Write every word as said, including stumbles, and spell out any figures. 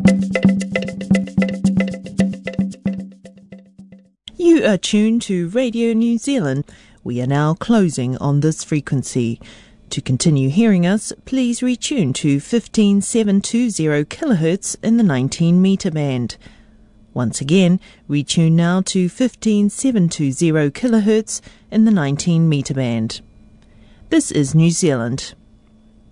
You are tuned to Radio New Zealand. We are now closing on this frequency. To continue hearing us, please retune to fifteen seven two zero kilohertz in the nineteen metre band. Once again, retune now to fifteen seven two zero kilohertz in the nineteen metre band. This is New Zealand.